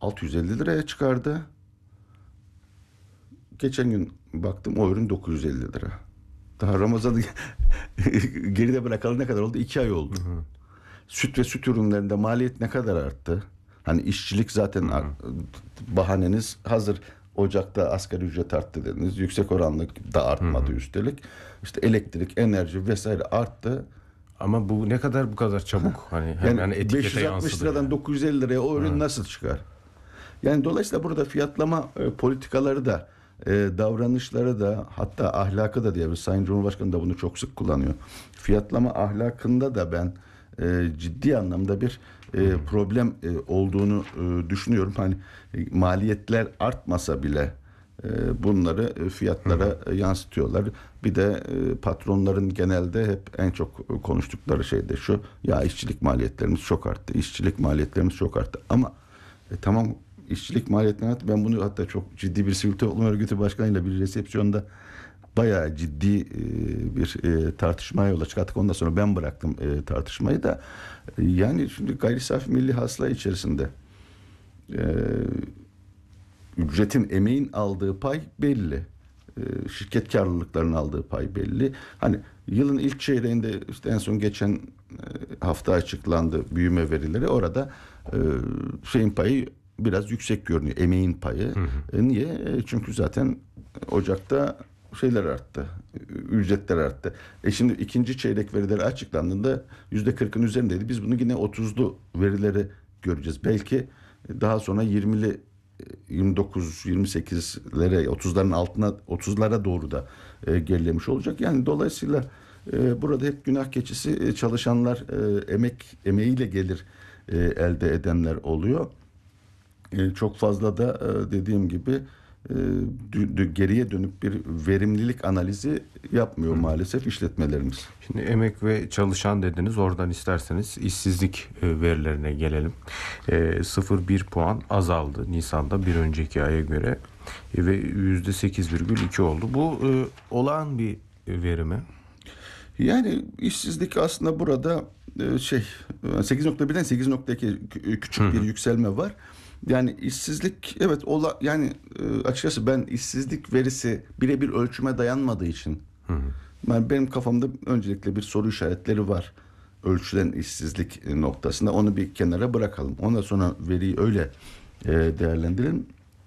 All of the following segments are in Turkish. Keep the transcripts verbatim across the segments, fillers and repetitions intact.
altı yüz elli liraya çıkardı. Geçen gün baktım o ürün dokuz yüz elli lira. Daha Ramazan'ı geride bırakalı ne kadar oldu? İki ay oldu. Hı hı. Süt ve süt ürünlerinde maliyet ne kadar arttı? Hani işçilik zaten hı hı. bahaneniz hazır. Ocakta asgari ücret arttı dediniz. Yüksek oranlı da artmadı hı hı. üstelik. İşte elektrik, enerji vesaire arttı. Ama bu ne kadar bu kadar çabuk hani hemen yani etikete beş yüz altmış liradan yani. dokuz yüz elli liraya o ürün hı. nasıl çıkar? Yani dolayısıyla burada fiyatlama e, politikaları da e, davranışları da hatta ahlakı da diye Sayın Cumhurbaşkanı da bunu çok sık kullanıyor. Fiyatlama ahlakında da ben e, ciddi anlamda bir e, problem e, olduğunu e, düşünüyorum. Hani e, maliyetler artmasa bile e, bunları e, fiyatlara hı hı. yansıtıyorlar. Bir de e, patronların genelde hep en çok konuştukları şey de şu: ya işçilik maliyetlerimiz çok arttı. İşçilik maliyetlerimiz çok arttı. Ama e, tamam işçilik maliyetlerine ben bunu hatta çok ciddi bir sivil toplum örgütü başkanıyla bir resepsiyonda bayağı ciddi e, bir e, tartışmaya yol açtık. Ondan sonra ben bıraktım e, tartışmayı da. E, yani şimdi gayri safi milli hasıla içerisinde e, ücretin, emeğin aldığı pay belli. E, şirket karlılıklarının aldığı pay belli. Hani yılın ilk çeyreğinde işte en son geçen e, hafta açıklandı büyüme verileri. Orada e, şeyin payı biraz yüksek görünüyor. Emeğin payı. Hı hı. E, niye? E, çünkü zaten Ocak'ta şeyler arttı. Ücretler arttı. E şimdi ikinci çeyrek verileri açıklandığında yüzde kırkın üzerindeydi. Biz bunu yine otuzlu verileri göreceğiz. Belki daha sonra yirmili, yirmi dokuz, yirmi sekizlere, otuzların altına, otuzlara doğru da e, gerilemiş olacak. Yani dolayısıyla e, burada hep günah keçisi e, çalışanlar, e, emek emeğiyle gelir e, elde edenler oluyor. E, çok fazla da e, dediğim gibi e, dü, dü, geriye dönük bir verimlilik analizi yapmıyor Hı. maalesef işletmelerimiz. Şimdi emek ve çalışan dediniz, oradan isterseniz işsizlik e, verilerine gelelim. E, sıfır virgül bir puan azaldı Nisan'da bir önceki aya göre e, ve yüzde sekiz virgül iki oldu. Bu e, olağan bir veri mi? Yani işsizlik aslında burada e, şey sekiz nokta birden sekiz nokta iki küçük Hı. bir yükselme var. Yani işsizlik evet ola yani e, açıkçası ben işsizlik verisi birebir ölçüme dayanmadığı için hı hı. Yani benim kafamda öncelikle bir soru işaretleri var. Ölçülen işsizlik noktasında onu bir kenara bırakalım. Ondan sonra veriyi öyle e, değerlendirelim.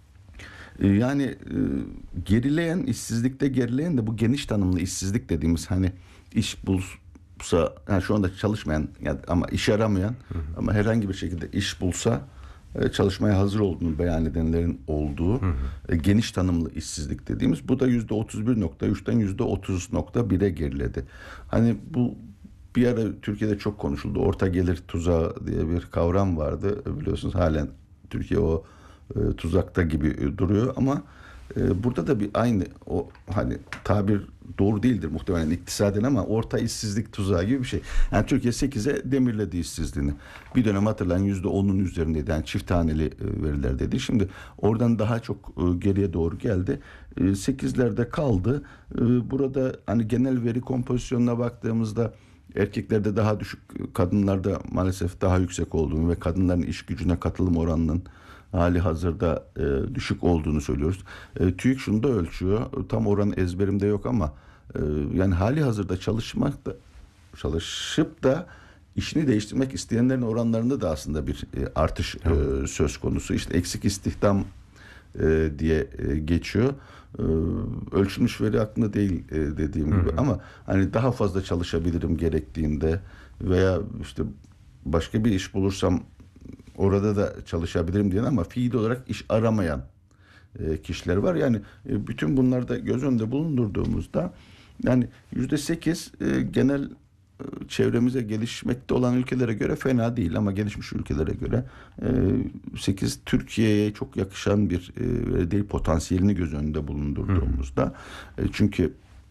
E, yani e, gerileyen işsizlikte gerileyen de bu geniş tanımlı işsizlik dediğimiz hani iş bulsa yani şu anda çalışmayan yani ama iş aramayan hı hı. ama herhangi bir şekilde iş bulsa çalışmaya hazır olduğunu beyan edenlerin olduğu hı hı. geniş tanımlı işsizlik dediğimiz bu da yüzde otuz bir nokta üçten yüzde otuz nokta bire geriledi. Hani bu bir ara Türkiye'de çok konuşuldu. Orta gelir tuzağı diye bir kavram vardı. Biliyorsunuz halen Türkiye o e, tuzakta gibi duruyor ama e, burada da bir aynı o hani tabir doğru değildir muhtemelen iktisaden ama orta işsizlik tuzağı gibi bir şey. Yani Türkiye sekize demirledi işsizliğini. Bir dönem hatırlayın yüzde onun üzerindeydi. Yani çift taneli veriler dedi. Şimdi oradan daha çok geriye doğru geldi. sekizlerde kaldı. Burada hani genel veri kompozisyonuna baktığımızda erkeklerde daha düşük, kadınlarda maalesef daha yüksek olduğunu ve kadınların iş gücüne katılım oranının hali hazırda e, düşük olduğunu söylüyoruz. E, TÜİK şunu da ölçüyor. Tam oran ezberimde yok ama e, yani hali hazırda çalışmak da çalışıp da işini değiştirmek isteyenlerin oranlarında da aslında bir e, artış e, söz konusu. İşte eksik istihdam e, diye e, geçiyor. E, ölçülmüş veri aklında değil e, dediğim Hı-hı. gibi ama hani daha fazla çalışabilirim gerektiğinde veya işte başka bir iş bulursam orada da çalışabilirim diyen ama fiil olarak iş aramayan e, kişiler var. Yani e, bütün bunları da göz önünde bulundurduğumuzda yani yüzde sekiz e, genel e, çevremize gelişmekte olan ülkelere göre fena değil ama gelişmiş ülkelere göre e, sekiz Türkiye'ye çok yakışan bir e, değil potansiyelini göz önünde bulundurduğumuzda e, çünkü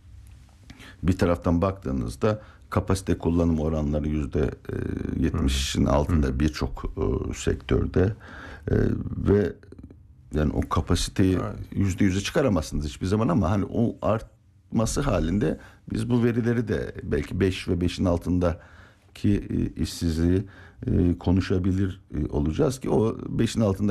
bir taraftan baktığınızda kapasite kullanım oranları yüzde yetmişin altında birçok e, sektörde e, ve yani o kapasiteyi yüzde yüze çıkaramazsınız hiçbir zaman ama hani o artması halinde biz bu verileri de belki beş ve beşin altındaki e, işsizliği e, konuşabilir e, olacağız ki o beşin altında